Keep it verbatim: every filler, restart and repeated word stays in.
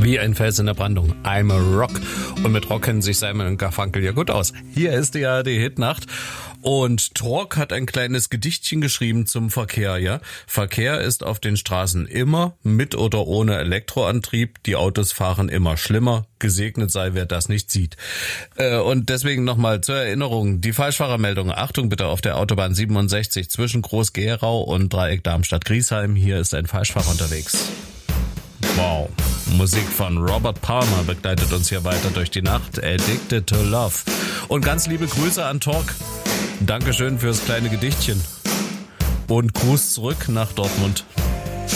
Wie ein Fels in der Brandung. I'm a Rock. Und mit Rock kennen sich Simon und Garfunkel ja gut aus. Hier ist die A R D-Hitnacht. Und Tork hat ein kleines Gedichtchen geschrieben zum Verkehr, ja. Verkehr ist auf den Straßen immer mit oder ohne Elektroantrieb. Die Autos fahren immer schlimmer. Gesegnet sei, wer das nicht sieht. Und deswegen nochmal zur Erinnerung, die Falschfahrermeldung. Achtung bitte auf der Autobahn siebenundsechzig zwischen Groß-Gerau und Dreieck Darmstadt-Griesheim. Hier ist ein Falschfahrer unterwegs. Wow. Musik von Robert Palmer begleitet uns hier weiter durch die Nacht. Addicted to Love. Und ganz liebe Grüße an Tork. Dankeschön fürs kleine Gedichtchen. Und Gruß zurück nach Dortmund.